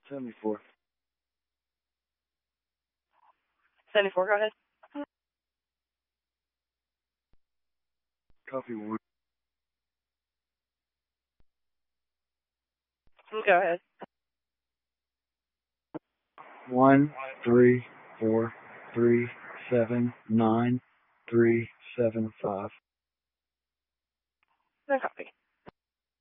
74. 74, go ahead. Copy 1. Go ahead. 1 3 4 3 7 9 3 7 5.